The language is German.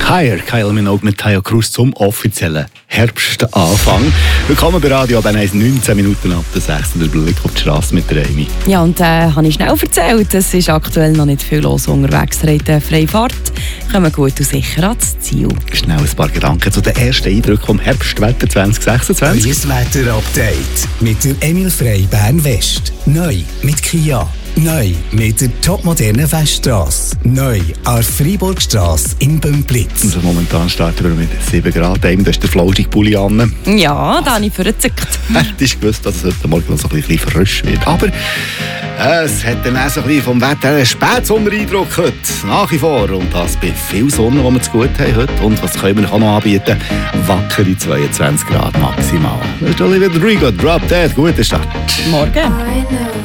Higher, Kylie Minogue mit Tayo Cruz zum offiziellen Herbstanfang. Willkommen bei Radio ab 19 Minuten ab der 6. Der Blick auf die Straße mit der Amy. Ja, und habe ich schnell erzählt, es ist aktuell noch nicht viel los unterwegs. Reiten Freifahrt, kommen gut und sicher ans Ziel. Schnell ein paar Gedanken zu den ersten Eindrücken vom Herbstwetter 2026. Neues Wetter-Update mit der Emil Frey Bern-West. Neu mit Kia. Neu mit der topmodernen Weststrasse. Neu an der Freiburgstrasse in Bümplitz. Also momentan starten wir mit 7 Grad. Das ist der flauschige Pulli an. Ja, da habe ich vorgezückt. Hättest du gewusst, dass es heute Morgen noch so ein bisschen frisch wird. Aber es hat dann auch so ein bisschen vom Wetter einen Spätsommer-Eindruck heute. Nach wie vor. Und das bei viel Sonne, die wir zu gut haben heute. Und was können wir noch anbieten? Wackere 22 Grad maximal. Das ist Olivia Rodrigo, Drop Dead. Guten Start. Morgen.